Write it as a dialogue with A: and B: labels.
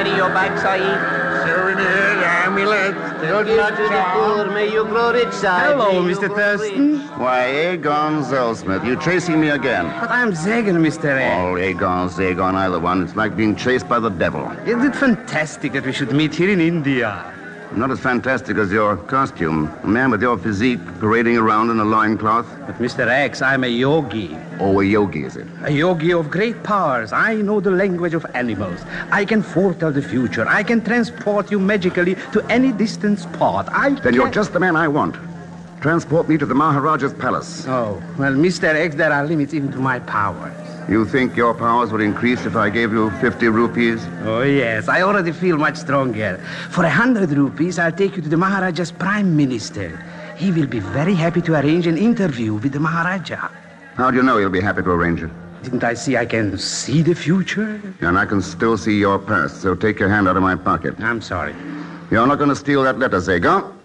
A: carry your bag, Sahib?
B: Souvenir, amulet. Good luck, Tom.
A: May you grow rich, Sahib.
C: Hello, Mr. Thurston.
D: Why, Aegon Zellsmith, you chasing me again?
C: But I'm Zagan, Mr. X.
D: Oh, Aegon, Zagon, either one. It's like being chased by the devil.
C: Isn't it fantastic that we should meet here in India?
D: Not as fantastic as your costume. A man with your physique parading around in a loincloth.
C: But, Mr. X, I'm a yogi.
D: Oh, a yogi, is it?
C: A yogi of great powers. I know the language of animals. I can foretell the future. I can transport you magically to any distant spot.
D: Then you're just the man I want. Transport me to the Maharaja's palace.
C: Oh, well, Mr. X, there are limits even to my powers.
D: You think your powers would increase if I gave you 50 rupees?
C: Oh, yes. I already feel much stronger. For 100 rupees, I'll take you to the Maharaja's Prime Minister. He will be very happy to arrange an interview with the Maharaja.
D: How do you know he'll be happy to arrange it?
C: Didn't I see I can see the future?
D: And I can still see your past, so take your hand out of my pocket.
C: I'm sorry.
D: You're not going to steal that letter, Zagon?